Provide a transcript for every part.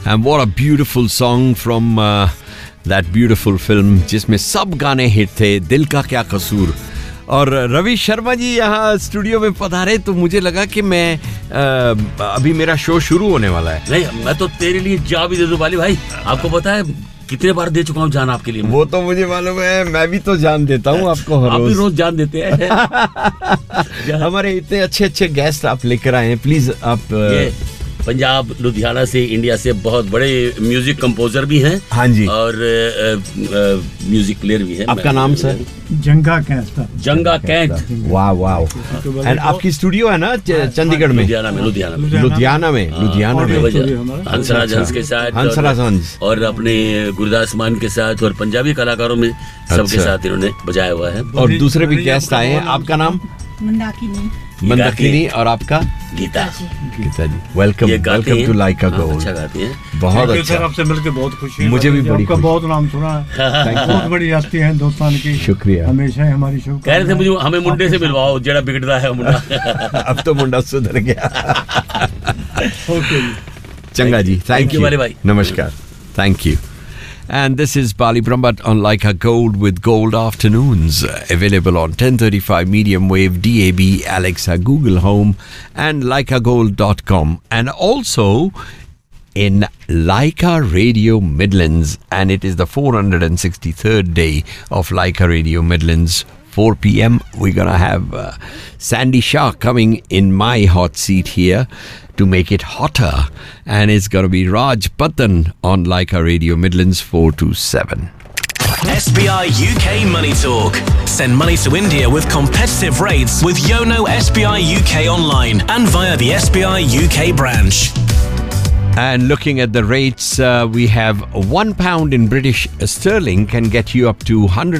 And what a beautiful song from that beautiful film जिसमें सब गाने हिट थे, दिल का क्या कसूर. और रवि शर्मा जी यहाँ स्टूडियो में पधारे तो मुझे लगा कि मैं अभी मेरा शो शुरू होने वाला है. नहीं, मैं तो तेरे लिए जा भी दे दूं बाली भाई. आपको पता है कितने बार दे चुका हूँ जान आपके लिए. वो तो मुझे मालूम है, मैं भी तो जान देता हूँ आपको हर रोज. आप भी रोज जान देते हैं. हमारे इतने अच्छे अच्छे गेस्ट आप लेकर आए हैं. प्लीज आप पंजाब लुधियाना से, इंडिया से बहुत बड़े म्यूजिक कंपोजर भी हैं. हाँ जी. और म्यूजिक प्लेयर भी हैं. आपका नाम सर? जंगा कैंट. जंगा कैंट. वाह वाह. एंड आपकी स्टूडियो है ना चंडीगढ़ में? लुधियाना में हंसराज हंस के साथ, हंसराज हंस और अपने गुरदास मान के साथ और पंजाबी कलाकारों में सबके साथ इन्होंने बजाया हुआ है. और दूसरे भी गेस्ट आए हैं. आपका नाम? मंदाकिनी. और आपका? गीता जी. Welcome to Lyca gold. अच्छा गाती हैं. बहुत अच्छा. आपसे मिलकर बहुत खुशी. मुझे भी बड़ी खुशी. बहुत नाम सुना है. बहुत बड़ी हस्ती है हिंदुस्तान की. शुक्रिया. हमेशा हमारी शुभ. कह रहे थे मुझे हमें मुंडे से मिलवाओ, जेड़ा बिगड़ता है मुंडा. अब तो मुंडा सुधर गया. ओके चंगा जी. थैंक यू वाले भाई. नमस्कार. Thank you. And this is Bali Brahmat on Laika Gold with Gold Afternoons, available on 1035 medium wave, DAB, Alexa, Google Home, and laikagold.com, and also in Laika Radio Midlands. And it is the 463rd day of Laika Radio Midlands. 4 p.m. we're gonna have Sandy Shah coming in my hot seat here to make it hotter, and it's gonna be Raj Patan on Laika Radio Midlands 4 to 7. SBI UK Money Talk. Send money to India with competitive rates with Yono SBI UK online and via the SBI UK branch. And looking at the rates, we have £1 in British sterling can get you up to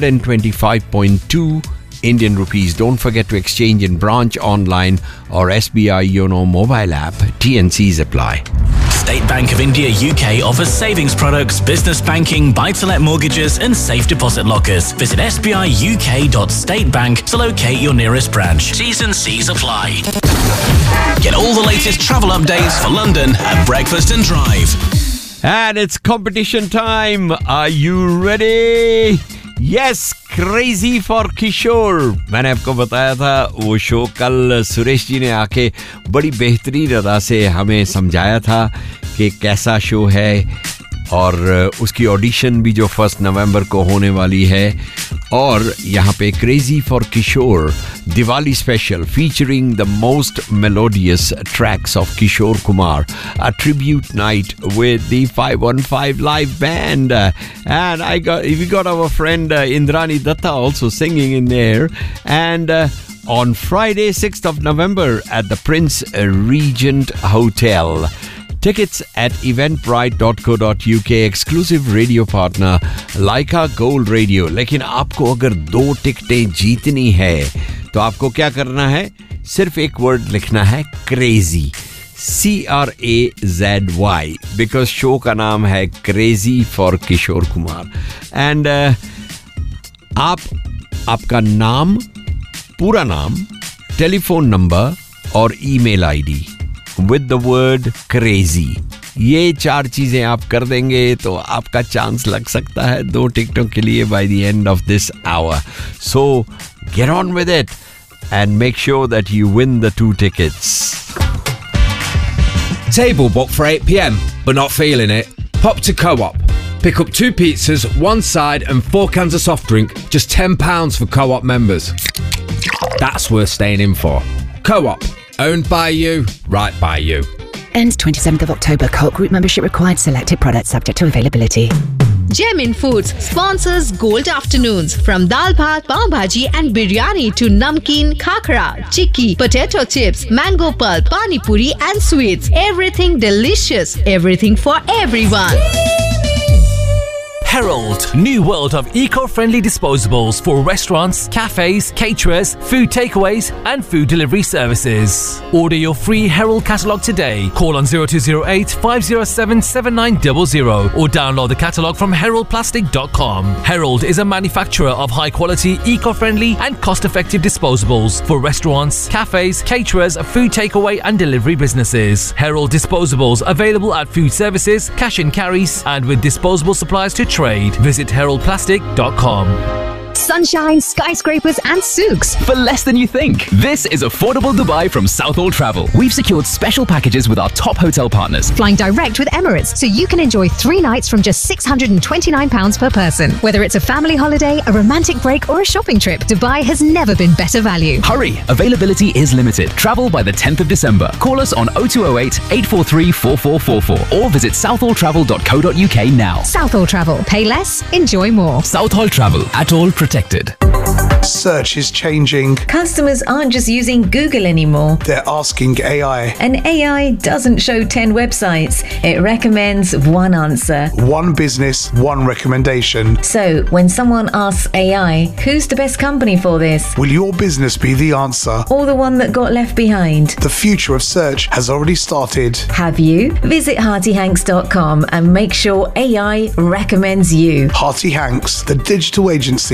125.2 Indian rupees. Don't forget to exchange in branch, online or SBI Yono mobile app. T&Cs apply. State Bank of India UK offers savings products, business banking, buy-to-let mortgages and safe deposit lockers. Visit sbiuk.statebank to locate your nearest branch. T's and C's apply. Get all the latest travel updates for London at Breakfast and Drive. And it's competition time. Are you ready? Yes, Crazy for Kishore. मैंने आपको बताया था वो show कल सुरेश जी ने आके बड़ी बेहतरीन अदा से हमें समझाया था कि कैसा शो है, और उसकी ऑडिशन भी जो 1 नवंबर को होने वाली है. और यहाँ पे crazy for Kishore Diwali special featuring the most melodious tracks of Kishore Kumar, a tribute night with the 515 live band, and we got our friend Indrani Datta also singing in there. And on Friday 6th of November at the Prince Regent Hotel. Tickets at eventbrite.co.uk. Exclusive radio partner Laika Gold Radio. लेकिन आपको अगर 2 टिकटें जीतनी है तो आपको क्या करना है? सिर्फ एक वर्ड लिखना है, क्रेजी. CRAZY, बिकॉज शो का नाम है crazy for Kishore Kumar. And आपका नाम, पूरा नाम, टेलीफोन नंबर और email ID with the word crazy. ये 4 चीजें आप कर देंगे तो आपका चांस लग सकता है 2 टिकटों के लिए by the end of this hour. So get on with it and make sure that you win the 2 tickets. Table booked for 8 p.m. but not feeling it? Pop to Co-op. Pick up 2 pizzas, 1 side and 4 cans of soft drink. Just £10 for Co-op members. That's worth staying in for. Co-op. Owned by you, right by you. Ends 27th of October. Co-op group membership required. Selected products subject to availability. Gemin Foods sponsors Gold Afternoons. From dal bhat, pav bhaji and biryani to namkeen, khakra, chikki, potato chips, mango pulp, pani puri and sweets. Everything delicious. Everything for everyone. Herald, new world of eco-friendly disposables for restaurants, cafes, caterers, food takeaways and food delivery services. Order your free Herald catalogue today. Call on 0208 507 7900 or download the catalogue from heraldplastic.com. Herald is a manufacturer of high-quality, eco-friendly and cost-effective disposables for restaurants, cafes, caterers, food takeaway and delivery businesses. Herald disposables available at food services, cash and carries and with disposable supplies to trade. Visit heraldplastic.com. Sunshine, skyscrapers, and souks. For less than you think. This is Affordable Dubai from Southall Travel. We've secured special packages with our top hotel partners. Flying direct with Emirates, so you can enjoy 3 nights from just £629 per person. Whether it's a family holiday, a romantic break, or a shopping trip, Dubai has never been better value. Hurry! Availability is limited. Travel by the 10th of December. Call us on 0208 843 4444 or visit southalltravel.co.uk now. Southall Travel. Pay less, enjoy more. Southall Travel. At all protected. Search is changing. Customers aren't just using Google anymore. They're asking AI. And AI doesn't show 10 websites. It recommends one answer. One business, one recommendation. So, when someone asks AI, who's the best company for this? Will your business be the answer? Or the one that got left behind? The future of search has already started. Have you? Visit HeartyHanks.com and make sure AI recommends you. Hearty Hanks, the digital agency